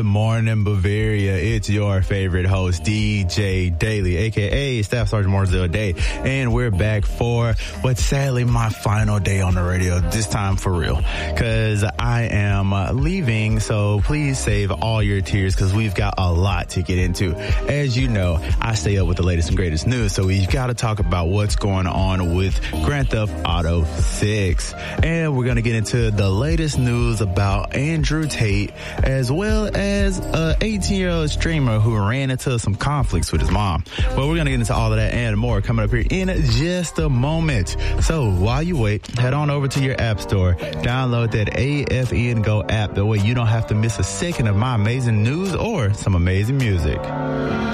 Good morning, Bavaria. It's your favorite host, DJ Daily, a.k.a. Staff Sergeant Marzell Day. And we're back for what's sadly my final day on the radio, this time for real, because I am leaving. So please save all your tears because we've got a lot to get into. As you know, I stay up with the latest and greatest news. So we've got to talk about what's going on with Grand Theft Auto 6. And we're going to get into the latest news about Andrew Tate, as well as an 18-year-old streamer who ran into some conflicts with his mom. Well, we're going to get into all of that and more coming up here in just a moment. So while you wait, head on over to your app store, download that AFN Go app. That way you don't have to miss a second of my amazing news or some amazing music.